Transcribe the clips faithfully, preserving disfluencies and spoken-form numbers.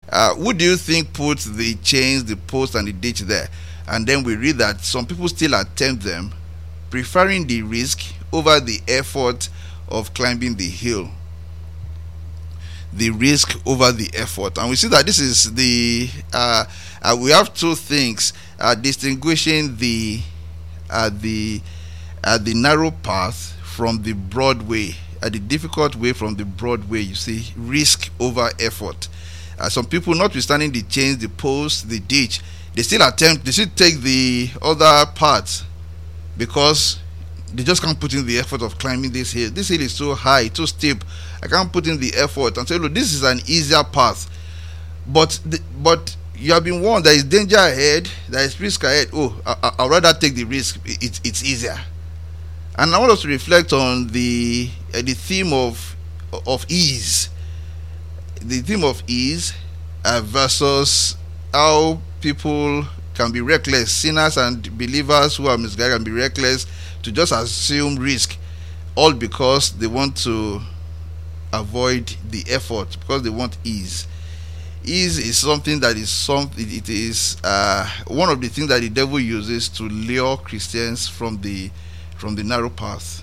Uh, who do you think put the chains, the post, and the ditch there? And then we read that some people still attempt them, preferring the risk over the effort of climbing the hill. The risk over the effort. And we see that this is the, uh, uh, we have two things uh, distinguishing the, uh, the, uh, the narrow path from the broad way, uh, the difficult way from the broad way. You see, risk over effort. Uh, some people, notwithstanding the chains, the post, the ditch, they still attempt, they still take the other part because they just can't put in the effort of climbing this hill. This hill is so high, too steep. I can't put in the effort and say, look, this is an easier path. But the, but you have been warned there is danger ahead, there is risk ahead. Oh, I, I'd rather take the risk. It, it's easier. And I want us to reflect on the uh, the theme of of ease. The theme of ease uh, versus how people can be reckless. Sinners and believers who are misguided can be reckless to just assume risk, all because they want to avoid the effort, because they want ease. Ease is something that is something. It is uh, one of the things that the devil uses to lure Christians from the from the narrow path.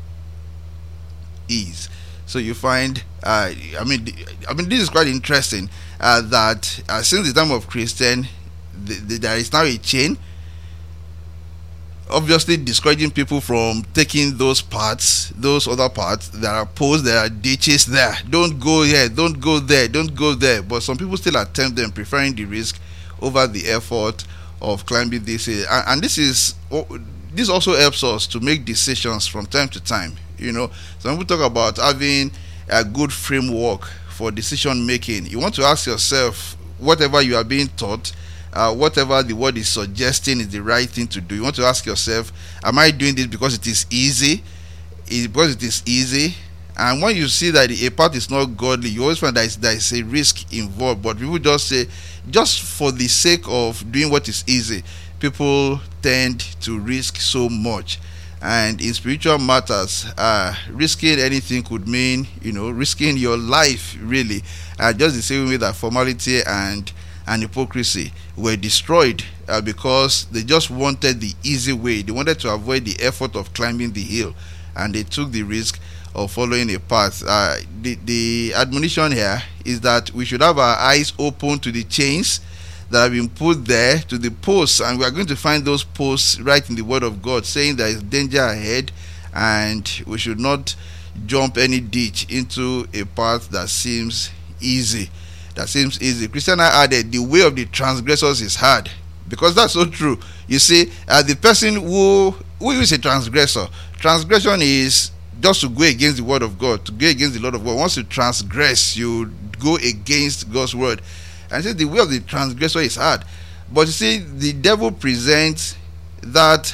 Ease. So you find, uh, I mean, I mean, this is quite interesting. Uh, that uh, since the time of Christian, the, the, there is now a chain, obviously discouraging people from taking those parts, those other parts. There are posts, there are ditches there. Don't go here, don't go there, don't go there. But some people still attempt them, preferring the risk over the effort of climbing this hill. And, and this is this also helps us to make decisions from time to time. You know, some people talk about having a good framework for decision making. You want to ask yourself, whatever you are being taught, uh, whatever the word is suggesting is the right thing to do. You want to ask yourself, am I doing this because it is easy? Is it because it is easy? And when you see that a path is not godly, you always find that there is a risk involved. But people just say, just for the sake of doing what is easy, people tend to risk so much. And in spiritual matters, uh, risking anything could mean, you know, risking your life, really. Uh, just the same way that formality and and hypocrisy were destroyed uh, because they just wanted the easy way. They wanted to avoid the effort of climbing the hill, and they took the risk of following a path. Uh, the, the admonition here is that we should have our eyes open to the chains that have been put there, to the posts, and we are going to find those posts right in the Word of God, saying there is danger ahead and we should not jump any ditch into a path that seems easy. That seems easy. Christiana added, the way of the transgressors is hard, because that's so true. You see, uh, the person who who is a transgressor, transgression is just to go against the Word of God, to go against the Lord of God. Once you transgress, you go against God's Word. And say the way of the transgressor is hard. But you see, the devil presents that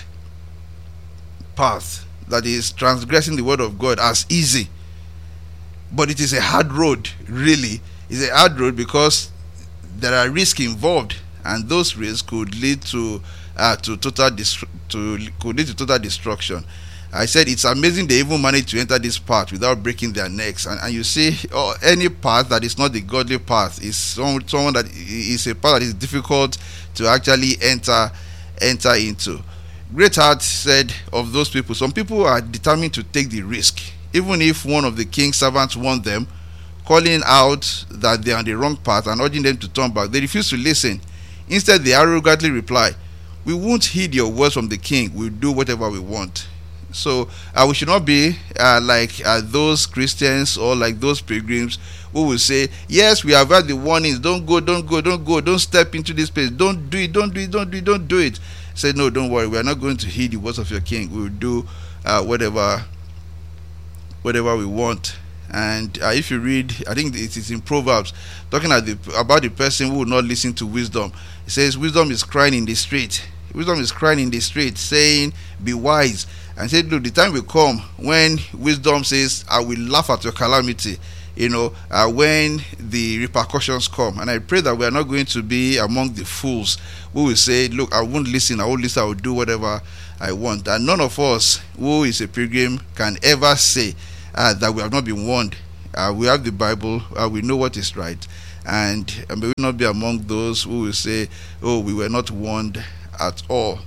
path that is transgressing the word of God as easy. But it is a hard road, really. It's a hard road because there are risks involved, and those risks could lead to uh, to total dest- to could lead to total destruction. I said it's amazing they even managed to enter this path without breaking their necks. And, and you see, oh, any path that is not the godly path is some, someone that is a path that is difficult to actually enter enter into. Greatheart said of those people, some people are determined to take the risk, even if one of the king's servants warned them, calling out that they are on the wrong path and urging them to turn back. They refuse to listen. Instead, they arrogantly reply, "We won't heed your words from the king. We'll do whatever we want." So uh, we should not be uh, like uh, those Christians or like those pilgrims who will say, yes, we have heard the warnings, don't go, don't go, don't go, don't step into this place, don't do it, don't do it, don't do it, don't do it. Say, no, don't worry, we are not going to heed the words of your king. We will do uh, whatever whatever we want. And uh, if you read, I think it is in Proverbs, talking about the, about the person who will not listen to wisdom. It says, wisdom is crying in the street. Wisdom is crying in the street, saying, be wise. And said, look, the time will come when wisdom says, I will laugh at your calamity, you know, uh, when the repercussions come. And I pray that we are not going to be among the fools who will say, look, I won't listen, I won't listen, I will do whatever I want. And none of us who is a pilgrim can ever say uh, that we have not been warned. Uh, we have the Bible, uh, we know what is right, And uh, may we not be among those who will say, oh, we were not warned at all.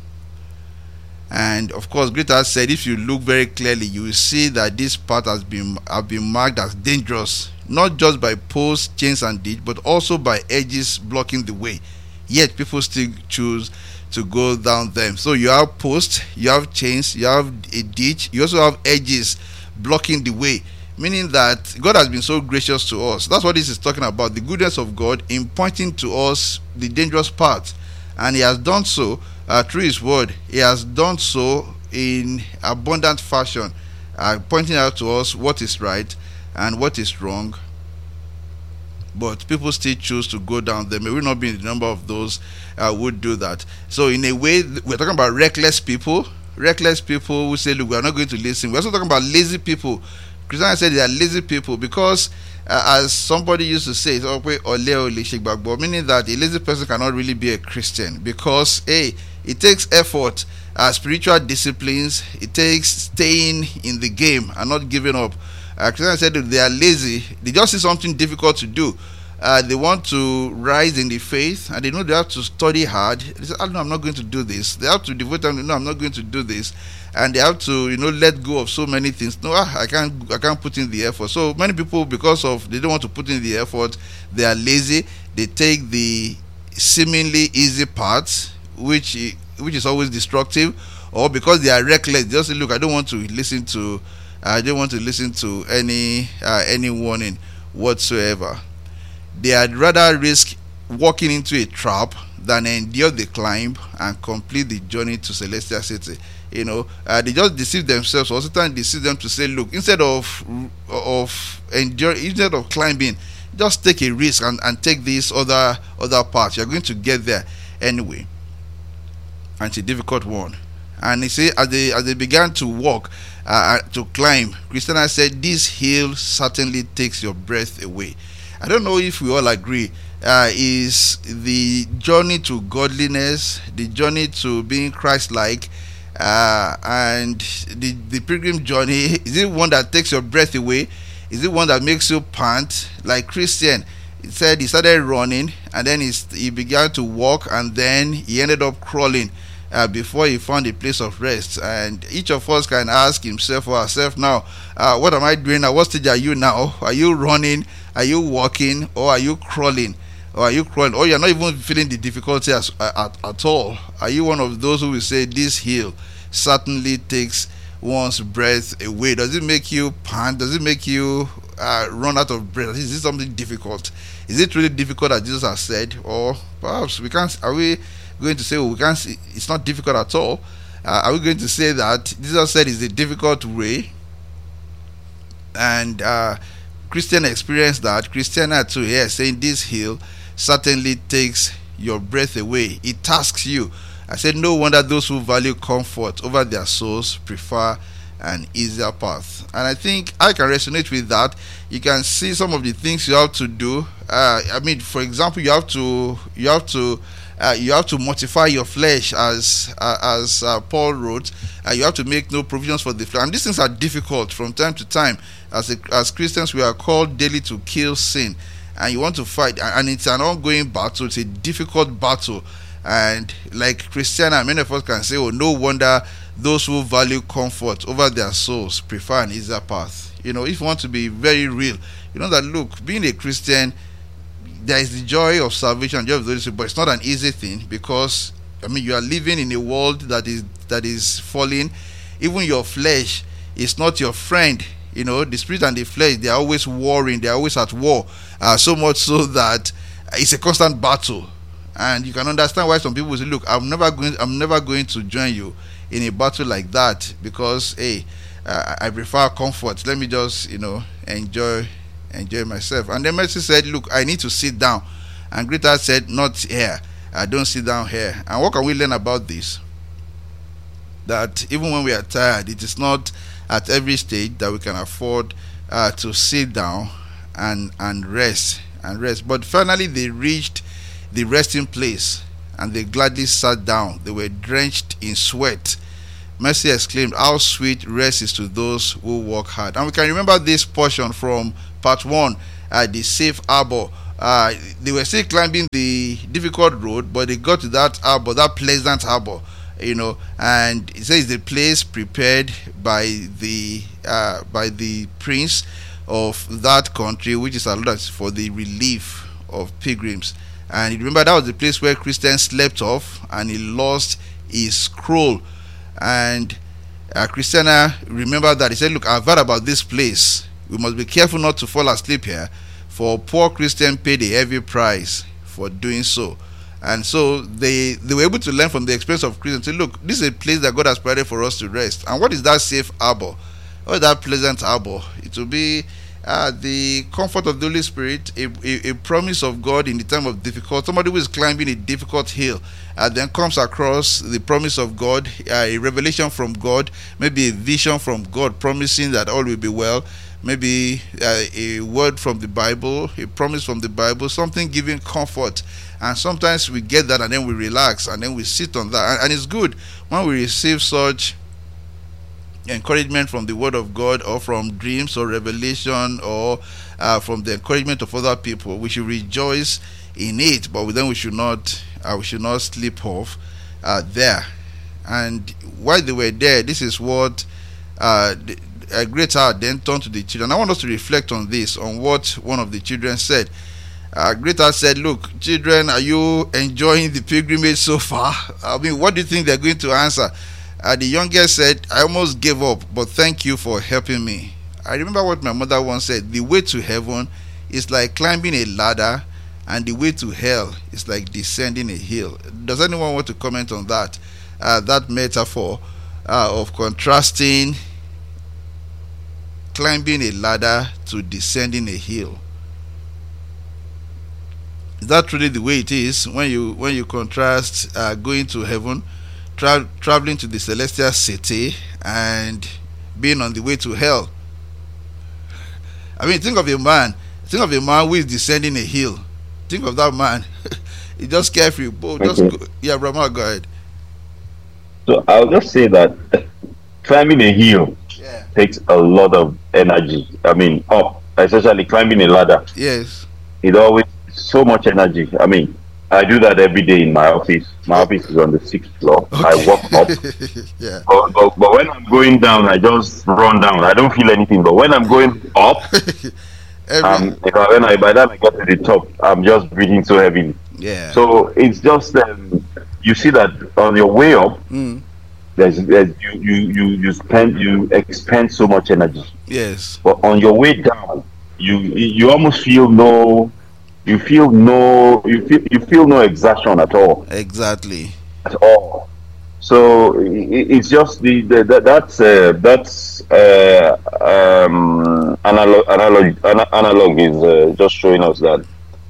And of course, Greater said, if you look very clearly, you will see that this path has been have been marked as dangerous, not just by posts, chains, and ditch, but also by edges blocking the way. Yet people still choose to go down them. So you have posts, you have chains, you have a ditch, you also have edges blocking the way. Meaning that God has been so gracious to us. That's what this is talking about, the goodness of God in pointing to us the dangerous path. And He has done so uh, through His word. He has done so in abundant fashion, uh, pointing out to us what is right and what is wrong. But people still choose to go down there. May we not be in the number of those uh, who do that. So in a way, we're talking about reckless people. Reckless people who say, look, we're not going to listen. We're also talking about lazy people. Christian said they are lazy people because uh, as somebody used to say, it's always ole ole shekbagbo, meaning that a lazy person cannot really be a Christian because hey, it takes effort, uh, spiritual disciplines, it takes staying in the game and not giving up. Uh, Christian said that they are lazy. They just see something difficult to do. Uh, they want to rise in the faith, and they know they have to study hard. They say, "Oh no, I'm not going to do this." They have to devote time. No, I'm not going to do this, and they have to, you know, let go of so many things. No, I can't. I can't put in the effort. So many people, because of they don't want to put in the effort, they are lazy. They take the seemingly easy path, which which is always destructive, or because they are reckless. They just say, "Look, I don't want to listen to." I don't want to listen to any uh, any warning whatsoever. They had rather risk walking into a trap than endure the climb and complete the journey to Celestial City. You know, uh, they just deceive themselves, or Satan deceive them to say, look, instead of of endure, instead of climbing, just take a risk and, and take this other other path. You're going to get there anyway. And it's a difficult one. And he said, as they as they began to walk, uh, to climb, Christiana said, this hill certainly takes your breath away. I don't know if we all agree. Uh, is the journey to godliness, the journey to being Christ-like, uh, and the the pilgrim journey, is it one that takes your breath away? Is it one that makes you pant? Like Christian, he said he started running, and then he, he began to walk, and then he ended up crawling uh, before he found a place of rest. And each of us can ask himself or herself now, uh, what am I doing now? What stage are you now? Are you running? Are you walking? Or are you crawling? Or are you crawling? Or you're not even feeling the difficulty as, uh, at, at all? Are you one of those who will say this hill certainly takes one's breath away? Does it make you pant? Does it make you uh, run out of breath? Is it something difficult? Is it really difficult as Jesus has said? Or perhaps we can't, are we going to say, well, we can't see, it's not difficult at all? Uh, are we going to say that Jesus said it's a difficult way? And uh, Christian experienced that. Christiana too here saying this hill certainly takes your breath away. It tasks you. I said no wonder those who value comfort over their souls prefer an easier path. And I think I can resonate with that. You can see some of the things you have to do. Uh, I mean, for example, you have to you have to uh, you have to mortify your flesh, as uh, as uh, Paul wrote. Uh, you have to make no provisions for the flesh. And these things are difficult from time to time. As a, as Christians, we are called daily to kill sin, and you want to fight, and it's an ongoing battle. It's a difficult battle. And like Christiana, many of us can say, oh, no wonder those who value comfort over their souls prefer an easier path. You know, if you want to be very real, you know that, look, being a Christian, there is the joy of salvation, joy of the Holy Spirit, but it's not an easy thing, because I mean, you are living in a world that is that is falling. Even your flesh is not your friend. You know, the spirit and the flesh, they are always warring, they are always at war, uh, so much so that it's a constant battle. And you can understand why some people say, look, I'm never going I'm never going to join you in a battle like that, because hey, uh, I prefer comfort. Let me just, you know, enjoy enjoy myself. And then Mercy said, look, I need to sit down. And Greta said, not here. I don't sit down here. And what can we learn about this? That even when we are tired, it is not at every stage that we can afford uh, to sit down and and rest and rest. But finally they reached the resting place, and they gladly sat down. They were drenched in sweat. Mercy exclaimed, how sweet rest is to those who work hard. And we can remember this portion from part one, uh, the safe harbor uh, they were still climbing the difficult road, but they got to that harbor, that pleasant harbor, you know, and it says the place prepared by the uh, by the prince of that country, which is allowed for the relief of pilgrims. And you remember that was the place where Christians slept off, and he lost his scroll. And uh, Christiana remembered that. He said, "Look, I've heard about this place. We must be careful not to fall asleep here, for poor Christian paid a heavy price for doing so." And so they they were able to learn from the experience of Christians. Say, look, this is a place that God has provided for us to rest. And what is that safe harbor? What is that pleasant harbor? It will be uh, the comfort of the Holy Spirit, a, a, a promise of God in the time of difficulty. Somebody who is climbing a difficult hill uh, then comes across the promise of God, uh, a revelation from God, maybe a vision from God promising that all will be well. Maybe uh, a word from the Bible, a promise from the Bible, something giving comfort. And sometimes we get that and then we relax and then we sit on that. And, and it's good when we receive such encouragement from the Word of God, or from dreams or revelation, or uh, from the encouragement of other people. We should rejoice in it, but then we should not uh, we should not slip off uh, there. And while they were there, this is what uh, the, a great heart then turned to the children. I want us to reflect on this, on what one of the children said. Uh, great heart said, "Look, children, are you enjoying the pilgrimage so far? I mean, what do you think they're going to answer?" Uh, the youngest said, "I almost gave up, but thank you for helping me." I remember what my mother once said: the way to heaven is like climbing a ladder, and the way to hell is like descending a hill. Does anyone want to comment on that? Uh, that metaphor uh, of contrasting climbing a ladder to descending a hill. Is that truly the way it is when you when you contrast uh, going to heaven, tra- traveling to the celestial city, and being on the way to hell? I mean, think of a man. Think of a man who is descending a hill. Think of that man. He just carefree. Oh, just Okay. go. Yeah, Brahma, go ahead. So I'll just say that climbing a hill Yeah. takes a lot of energy. I mean, up, especially climbing a ladder. Yes. It always so much energy. I mean, I do that every day in my office. My office is on the sixth floor. I walk up. Yeah. But, but, but when I'm going down, I just run down. I don't feel anything. But when I'm going up, Every, um, if I, when I by the time I get to the top, I'm just breathing so heavily. yeah. So it's just um, you see that on your way up, Mm, there's, there's you, you you you spend you expend so much energy. yes. But on your way down, you you almost feel no, you feel no, you feel you feel no exertion at all, Exactly. at all. So it, it's just the, the, the that's uh, that's uh, um, analog analog ana- analog is uh, just showing us that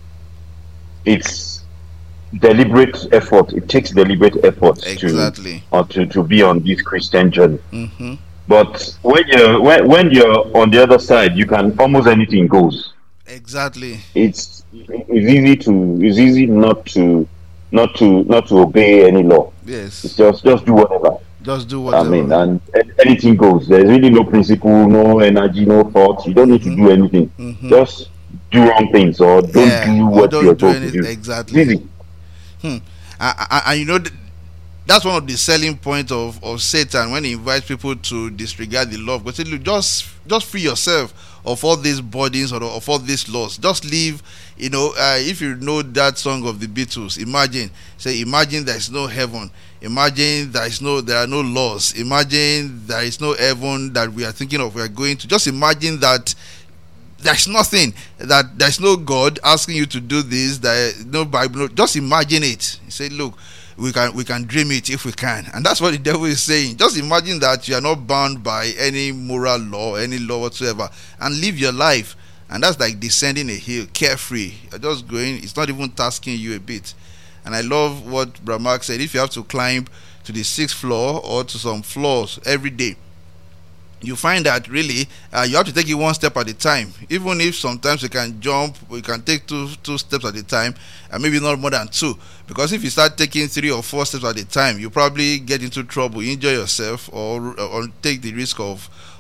it's deliberate effort. It takes deliberate effort to Exactly. or to, to be on this Christian journey. Mm-hmm. But when you're when, when you're on the other side, you can almost anything goes. Exactly. It's it's easy to it's easy not to not to not to obey any law. It's Yes. just just do whatever. Just do I mean, whatever. and a- anything goes. There's really no principle, no energy, no thoughts. You don't need to do anything. Mm-hmm. Just do wrong things or don't Yeah. do Or what don't you're do supposed to anything. do. It's Exactly. easy. Hmm. And, and, and you know, th- that's one of the selling points of, of Satan when he invites people to disregard the law of God. Say, look, just just free yourself of all these burdens or of all these laws. Just live. You know, uh, if you know that song of the Beatles, imagine. Say, imagine there is no heaven. Imagine there is no there are no laws. Imagine there is no heaven that we are thinking of. We are going to. Just imagine that there's nothing, that there's no God asking you to do this, there no Bible. No, just imagine it. He said, look, we can we can dream it if we can. And that's what the devil is saying. Just imagine that you are not bound by any moral law, any law whatsoever, and live your life. And that's like descending a hill, carefree. You're just going, it's not even tasking you a bit. And I love what Brahmak said. If you have to climb to the sixth floor or to some floors every day, you find that really uh, you have to take it one step at a time. Even if sometimes you can jump, we can take two two steps at a time, and maybe not more than two. Because if you start taking three or four steps at a time, you probably get into trouble, injure yourself, or or take the risk of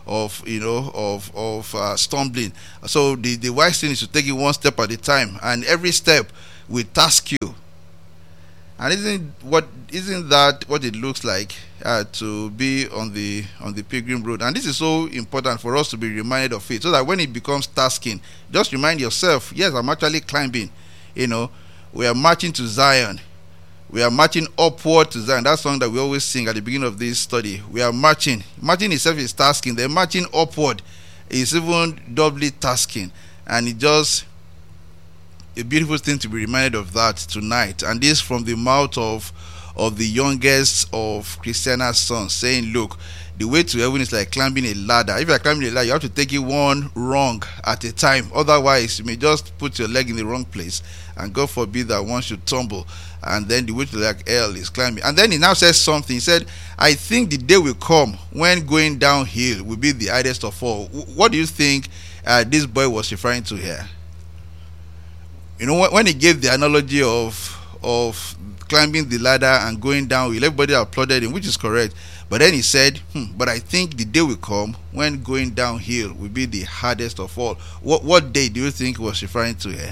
of you know of of uh, stumbling. So the the wise thing is to take it one step at a time, and every step will task you. And isn't what isn't that what it looks like uh, to be on the on the pilgrim road? And this is so important for us to be reminded of it, so that when it becomes tasking, just remind yourself, yes, I'm actually climbing. You know, we are marching to Zion. We are marching upward to Zion. That song that we always sing at the beginning of this study. We are marching. Marching itself is tasking. The marching upward is even doubly tasking, and it just a beautiful thing to be reminded of that tonight. And this from the mouth of of the youngest of Christiana's sons, saying, look, the way to heaven is like climbing a ladder. If you're climbing a ladder, you have to take it one rung at a time. Otherwise, you may just put your leg in the wrong place, and God forbid that one should tumble. And then the way to like hell is climbing. And then he now says something. He said, I think the day will come when going downhill will be the hardest of all. What do you think uh, this boy was referring to here? You know, when he gave the analogy of of climbing the ladder and going downhill, everybody applauded him, which is correct. But then he said, hmm, but I think the day will come when going downhill will be the hardest of all. What what day do you think he was referring to here?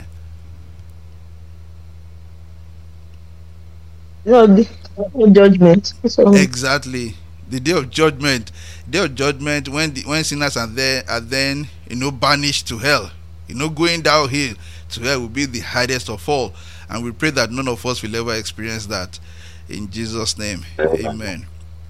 No, the judgment. So, exactly, the day of judgment. Day of judgment, when the, when sinners are there are then you know banished to hell. You know, going downhill to hell will be the hardest of all. And we pray that none of us will ever experience that. In Jesus' name, amen.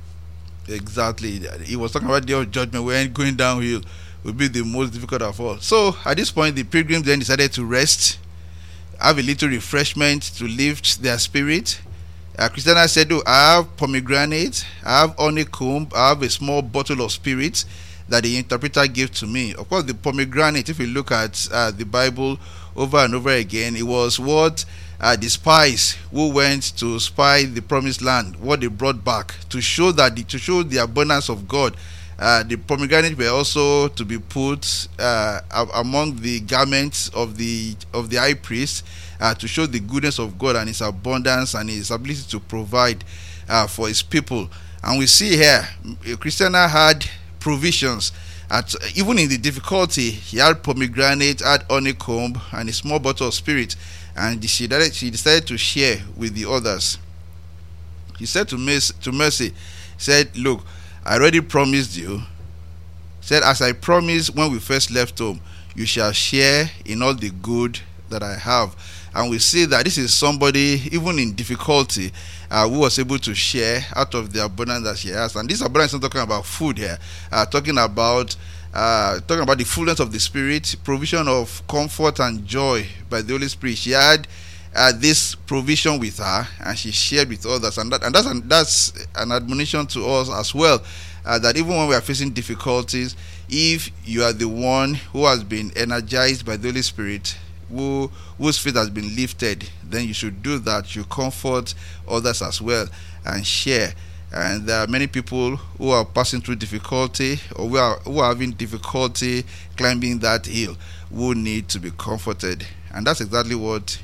Exactly. He was talking about the day of judgment when going downhill will be the most difficult of all. So at this point, the pilgrims then decided to rest, have a little refreshment to lift their spirit. Uh, Christiana said, oh, I have pomegranate, I have honeycomb, I have a small bottle of spirit that the interpreter gave to me. Of course, the pomegranate, if you look at uh, the Bible over and over again, it was what uh, the spies who went to spy the promised land, what they brought back to show that the, to show the abundance of God. Uh, the pomegranate were also to be put uh, among the garments of the of the high priest uh, to show the goodness of God and His abundance and His ability to provide uh, for His people. And we see here, Christiana had provisions. At even in the difficulty, he had pomegranate, had honeycomb, and a small bottle of spirit, and she decided, she decided to share with the others. He said to Mercy, to Mercy, said, "Look, I already promised you." Said, "As I promised when we first left home, you shall share in all the good that I have." And we see that this is somebody, even in difficulty, uh, who was able to share out of the abundance that she has. And this abundance is not talking about food here, uh, talking about uh, talking about the fullness of the Spirit, provision of comfort and joy by the Holy Spirit. She had uh, this provision with her, and she shared with others. And that and that's an, that's an admonition to us as well, uh, that even when we are facing difficulties, if you are the one who has been energized by the Holy Spirit, Who, whose faith has been lifted, then you should do that. You comfort others as well and share. And there are many people who are passing through difficulty, or who are, who are having difficulty climbing that hill, who need to be comforted. And that's exactly what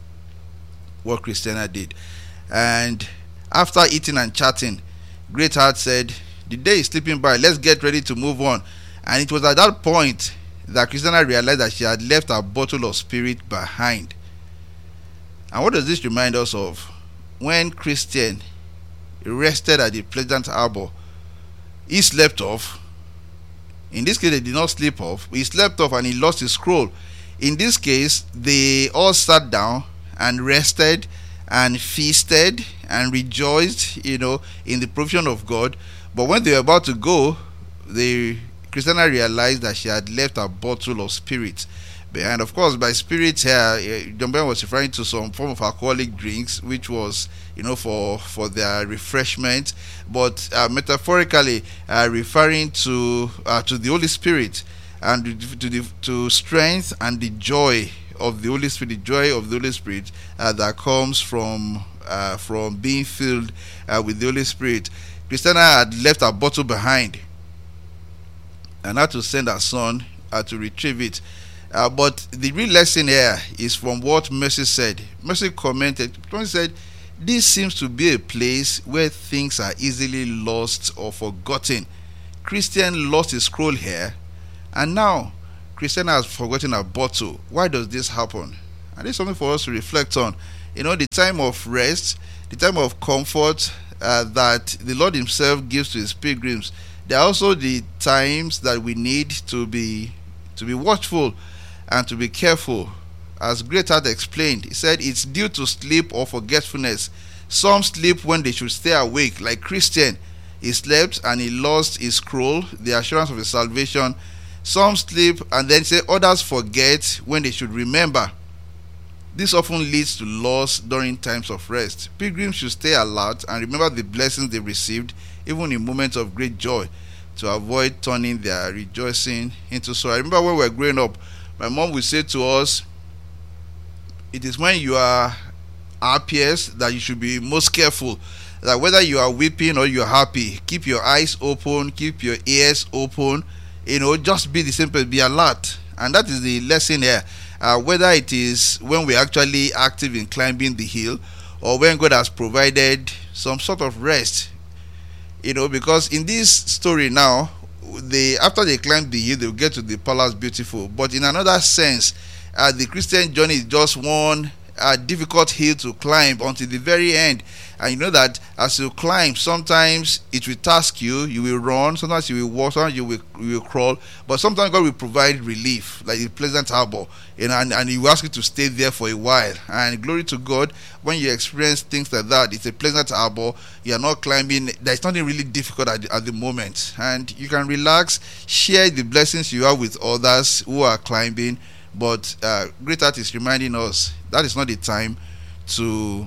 what Christiana did. And after eating and chatting, Greatheart said, "The day is slipping by, let's get ready to move on." And it was at that point that Christiana realized that she had left her bottle of spirit behind. And what does this remind us of? When Christian rested at the Pleasant Harbor, he slept off. In this case, they did not sleep off. He slept off and he lost his scroll. In this case, they all sat down and rested and feasted and rejoiced, you know, in the provision of God. But when they were about to go, they Christiana realized that she had left a bottle of spirit behind. Of course, by spirit here, John Ben was referring to some form of alcoholic drinks, which was, you know, for for their refreshment, but uh, metaphorically uh, referring to uh, to the Holy Spirit and to the to strength and the joy of the Holy Spirit, the joy of the Holy Spirit uh, that comes from uh, from being filled uh, with the Holy Spirit. Christiana had left a bottle behind and had to send her son uh, to retrieve it. Uh, but the real lesson here is from what Mercy said. Mercy commented, Mercy said, "This seems to be a place where things are easily lost or forgotten. Christian lost his scroll here, and now Christian has forgotten a bottle. Why does this happen? And this is something for us to reflect on. You know, the time of rest, the time of comfort uh, that the Lord himself gives to his pilgrims. There are also the times that we need to be to be watchful and to be careful. As Greatheart explained, he said it's due to sleep or forgetfulness. Some sleep when they should stay awake, like Christian. He slept and he lost his scroll, the assurance of his salvation. Some sleep and then say others forget when they should remember. This often leads to loss during times of rest. Pilgrims should stay alert and remember the blessings they received, even in moments of great joy, to avoid turning their rejoicing into sorrow. I remember when we were growing up, my mom would say to us, it is when you are happiest that you should be most careful. That whether you are weeping or you are happy, keep your eyes open, keep your ears open, you know, just be the simple, be alert. And that is the lesson here. Uh, whether it is when we're actually active in climbing the hill or when God has provided some sort of rest, you know, because in this story now, they after they climb the hill, they'll get to the palace beautiful. But in another sense, uh, the Christian journey is just one uh, difficult hill to climb until the very end. And you know that as you climb, sometimes it will task you, you will run, sometimes you will walk, sometimes you will, you will crawl, but sometimes God will provide relief, like the Pleasant Harbor, you know, and, and He will ask you to stay there for a while. And glory to God, when you experience things like that, it's a Pleasant Harbor, you are not climbing, there's nothing really difficult at the, at the moment, and you can relax, share the blessings you have with others who are climbing. But uh, Greatheart is reminding us that is not the time to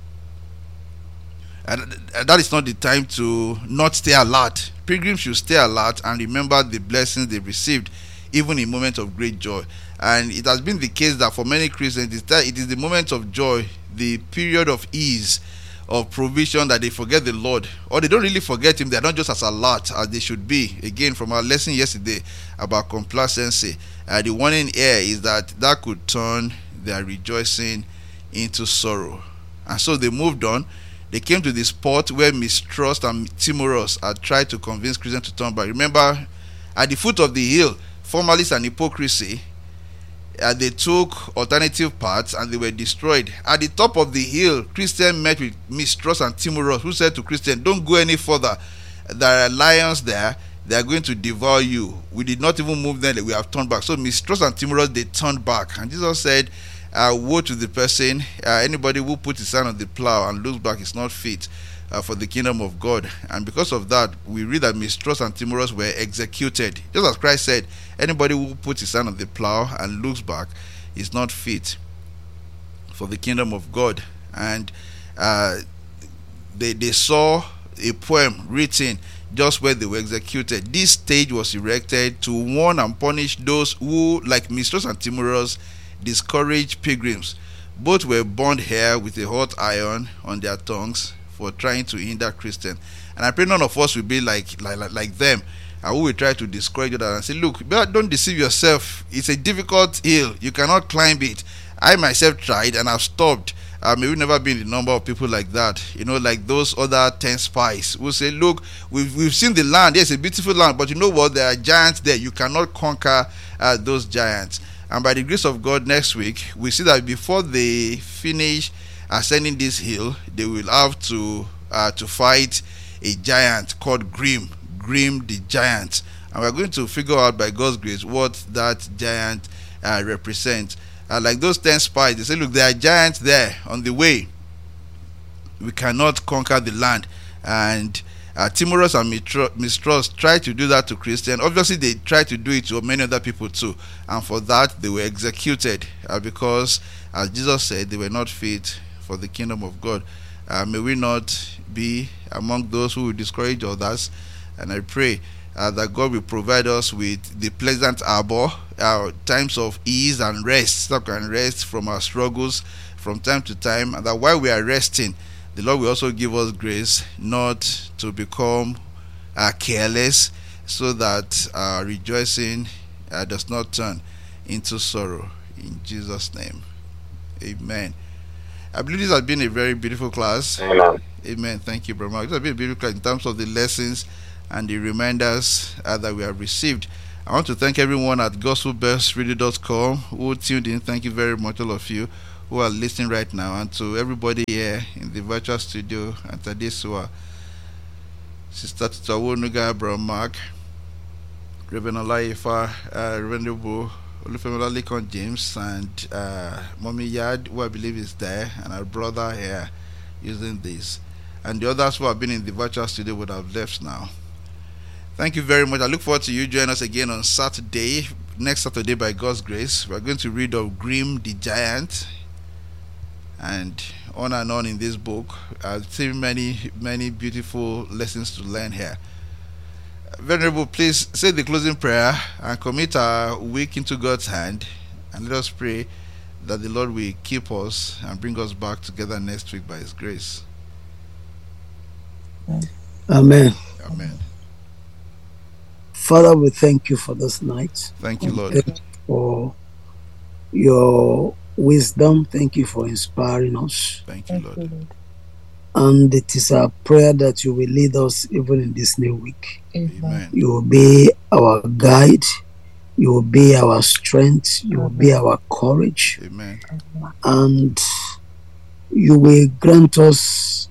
And that is not the time to not stay alert. Pilgrims should stay alert and remember the blessings they received, even in moments of great joy. And it has been the case that for many Christians, it is the moment of joy, the period of ease, of provision, that they forget the Lord. Or they don't really forget Him, they are not just as alert as they should be. Again, from our lesson yesterday about complacency, uh, the warning here is that that could turn their rejoicing into sorrow. And so they moved on. They came to the spot where Mistrust and Timorous had tried to convince Christians to turn back. Remember, at the foot of the hill, formalists and hypocrisy, uh, they took alternative paths and they were destroyed. At the top of the hill, Christian met with Mistrust and Timorous, who said to Christian, don't go any further. There are lions there. They are going to devour you. We did not even move them. We have turned back. So Mistrust and Timorous, they turned back. And Jesus said, Uh, woe to the person, uh, anybody who puts his hand on the plow and looks back is not fit uh, for the kingdom of God. And because of that, we read that Mistrust and Timorous were executed. Just as Christ said, anybody who puts his hand on the plow and looks back is not fit for the kingdom of God. And uh, they, they saw a poem written just where they were executed. This stage was erected to warn and punish those who, like Mistrust and Timorous, discouraged pilgrims. Both were burned here with a hot iron on their tongues for trying to hinder Christians. And I pray none of us will be like like, like, like them, and who will try to discourage others and say, look, don't deceive yourself. It's a difficult hill. You cannot climb it. I myself tried and I've stopped. Uh, may we never be in the number of people like that. You know, like those other ten spies who say, look, we've, we've seen the land. Yes, it's a beautiful land, but you know what? There are giants there. You cannot conquer uh, those giants. And by the grace of God, next week, we see that before they finish ascending this hill, they will have to uh, to fight a giant called Grim, Grim the giant. And we're going to figure out by God's grace what that giant uh, represents. Uh, like those ten spies, they say, look, there are giants there on the way. We cannot conquer the land. And Uh, Timorous and Mistrust tried to do that to Christian. Obviously, they tried to do it to many other people too, and for that they were executed uh, because, as Jesus said, they were not fit for the kingdom of God. Uh, may we not be among those who will discourage others. And I pray uh, that God will provide us with the Pleasant Harbor, uh, times of ease and rest, so we can rest from our struggles from time to time, and that while we are resting, the Lord will also give us grace not to become uh, careless, so that our rejoicing uh, does not turn into sorrow. In Jesus' name, amen. I believe this has been a very beautiful class. Amen. Amen. Thank you, Brahma. This has been a beautiful class in terms of the lessons and the reminders uh, that we have received. I want to thank everyone at gospel best radio dot com who tuned in. Thank you very much, all of you who are listening right now, and to everybody here in the virtual studio, and to this who are Sister Tutawonuga, Bro Mark, Reverend Olaifa, uh, Reverend Obu, Olufemila Lekon James, and uh, Mommy Yad, who I believe is there, and our brother here using this. And the others who have been in the virtual studio would have left now. Thank you very much. I look forward to you joining us again on Saturday, next Saturday by God's grace. We're going to read of Grim the Giant and on and on in this book. I've seen many, many beautiful lessons to learn here. Venerable, please say the closing prayer and commit our week into God's hand, and let us pray that the Lord will keep us and bring us back together next week by His grace. Amen. Amen. Father, we thank you for this night. Thank you, Lord. Thank you for your wisdom. Thank you for inspiring us. Thank you, Lord. And it is our prayer that you will lead us even in this new week. Amen. You will be our guide. You will be our strength. You will be our courage. Amen. And you will grant us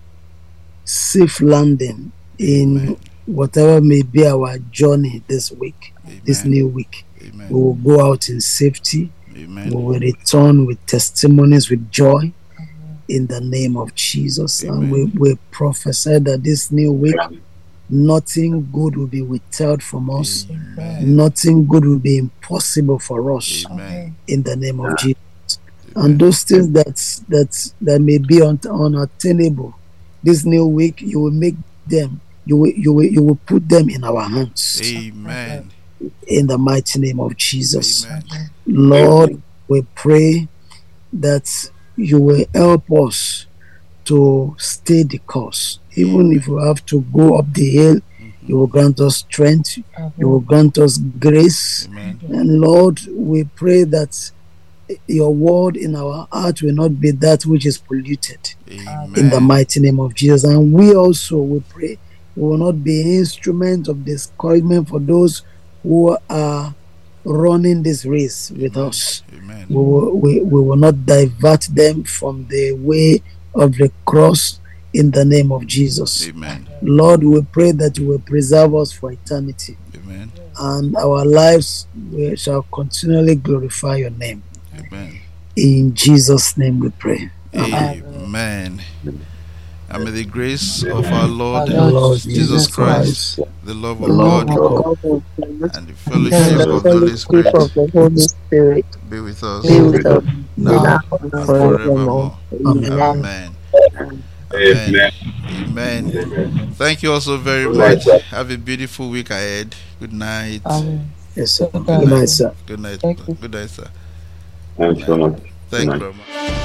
safe landing in Amen. whatever may be our journey this week, Amen. this new week. Amen. We will go out in safety. Amen. We will return with testimonies, with joy, in the name of Jesus. Amen. And we, we prophesy that this new week, nothing good will be withheld from us. Amen. Nothing good will be impossible for us, Amen. in the name of Jesus. Amen. And those things that that that may be un, unattainable, this new week, you will make them. You will you will you will put them in our hands. Amen. In the mighty name of Jesus. Amen. Lord, we pray that you will help us to stay the course. Even if we have to go up the hill, Mm-hmm. you will grant us strength, you will grant us grace. Amen. And Lord, we pray that your word in our heart will not be that which is polluted, Amen. in the mighty name of Jesus. And we also, we pray, we will not be instruments of discouragement for those who are running this race with Amen. us. Amen. We will, we, we will not divert them from the way of the cross, in the name of Jesus. Amen. Lord, we pray that you will preserve us for eternity, Amen. and our lives we shall continually glorify your name. Amen. In Jesus' name we pray. Amen. And may the grace of our Lord, Our Lord Jesus Christ, the love the of love God, of God, and the And fellowship the of the Holy fellowship Spirit of the Holy Spirit be with us be with us now now and and forevermore. forevermore. Amen. Amen. Amen. Amen. Amen. Thank you also very much. Have a beautiful week ahead. Good night. Yes, sir. Good Good night, sir. Good night. Thank you. Good night, sir. Thanks so much. Thank you Good night. very much.